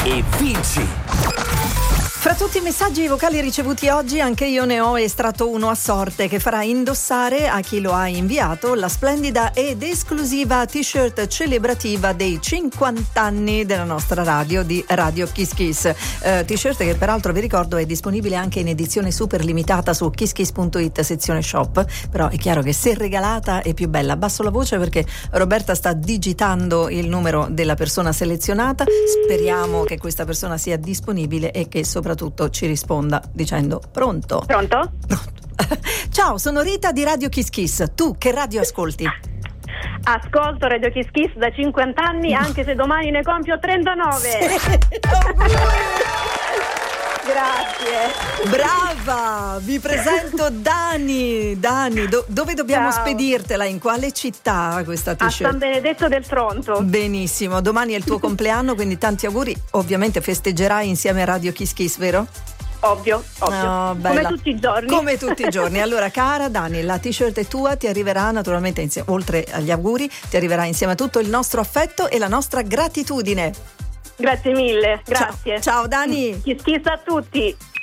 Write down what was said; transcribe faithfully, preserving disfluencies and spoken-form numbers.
e vinci! Fra tutti i messaggi vocali ricevuti oggi, anche io ne ho estratto uno a sorte che farà indossare a chi lo ha inviato la splendida ed esclusiva t-shirt celebrativa dei cinquanta anni della nostra radio, di Radio Kiss Kiss. Eh, t-shirt che peraltro vi ricordo è disponibile anche in edizione super limitata su kiss kiss punto it sezione shop, però è chiaro che se regalata è più bella. Abbasso la voce perché Roberta sta digitando il numero della persona selezionata. Speriamo che questa persona sia disponibile e che soprattutto ci risponda dicendo pronto. Pronto? Pronto. Ciao, sono Rita di Radio Kiss Kiss. Tu che radio ascolti? Ascolto Radio Kiss Kiss da cinquanta anni, anche se domani ne compio trentanove. Sì. Grazie. Brava! Vi presento Dani. Dani, do- dove dobbiamo Ciao. spedirtela? In quale città questa A t-shirt? San Benedetto del Tronto. Benissimo, domani è il tuo compleanno, quindi tanti auguri. Ovviamente festeggerai insieme a Radio Kiss Kiss, vero? Ovvio, ovvio. Oh, bella. Come tutti i giorni. Come tutti i giorni. Allora, cara Dani, la t-shirt è tua, ti arriverà naturalmente insieme, oltre agli auguri, ti arriverà insieme a tutto il nostro affetto e la nostra gratitudine. Grazie mille, grazie. Ciao, ciao Dani. Kiss Kiss a tutti.